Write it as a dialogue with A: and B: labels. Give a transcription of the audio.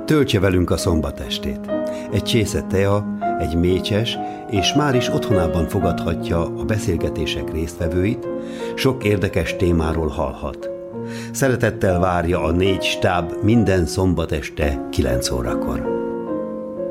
A: Töltse velünk a szombatestét. Egy csésze tea, egy mécses, és már is otthonában fogadhatja a beszélgetések résztvevőit, sok érdekes témáról hallhat. Szeretettel várja a 4 stáb minden szombat este 9 órakor.